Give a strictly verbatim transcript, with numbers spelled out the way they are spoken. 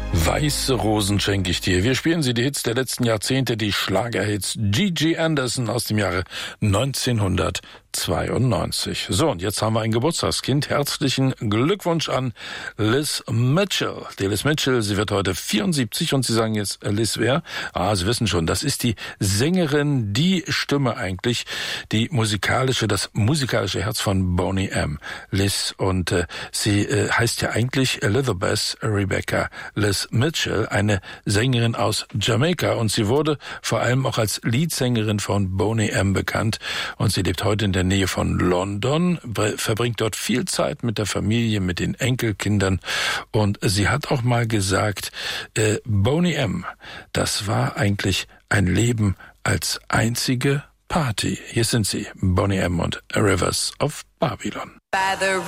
Weiße Rosen schenke ich dir. Wir spielen sie, die Hits der letzten Jahrzehnte, die Schlagerhits. Gigi Anderson aus dem Jahre neunzehnhundertzweiundneunzig. So, und jetzt haben wir ein Geburtstagskind. Herzlichen Glückwunsch an Liz Mitchell. Die Liz Mitchell, sie wird heute vierundsiebzig und Sie sagen jetzt, Liz wer? Ah, Sie wissen schon, das ist die Sängerin, die Stimme eigentlich, die musikalische, das musikalische Herz von Boney M. Liz, und äh, sie äh, heißt ja eigentlich Elizabeth Rebecca Liz Mitchell, eine Sängerin aus Jamaika, und sie wurde vor allem auch als Leadsängerin von Boney M. bekannt, und sie lebt heute in der Nähe von London, verbringt dort viel Zeit mit der Familie, mit den Enkelkindern, und sie hat auch mal gesagt, äh, Boney M., das war eigentlich ein Leben als einzige Party. Hier sind sie, Boney M. und Rivers of Babylon. By the